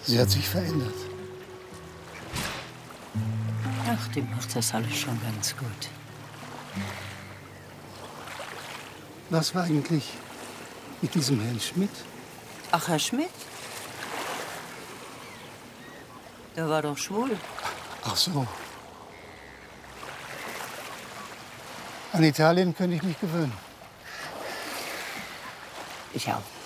Sie hat sich verändert. Ach, die macht das alles schon ganz gut. Was war eigentlich mit diesem Herrn Schmidt? Ach, Herr Schmidt? Der war doch schwul. Ach so. An Italien könnte ich mich gewöhnen. Ich auch.